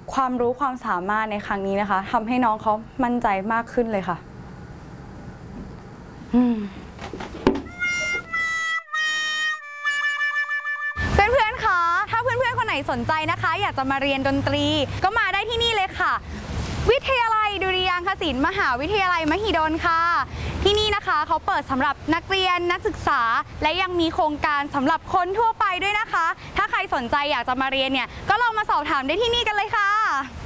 ความรู้ความสามารถในครั้งนี้นะคะทำให้น้องเขามั่นใจมากขึ้นเลยค่ะเพื่อนๆคะถ้าเพื่อนๆคนไหนสนใจนะคะอยากจะมาเรียนดนตรีก็มาได้ที่นี่เลยค่ะวิทยาลัยดุริยางคศิลป์มหาวิทยาลัยมหิดลค่ะที่นี่นะคะเขาเปิดสำหรับนักเรียนนักศึกษาและยังมีโครงการสำหรับคนทั่วไปด้วยนะคะถ้าใครสนใจอยากจะมาเรียนเนี่ยก็ลองมาสอบถามได้ที่นี่กันเลยค่ะ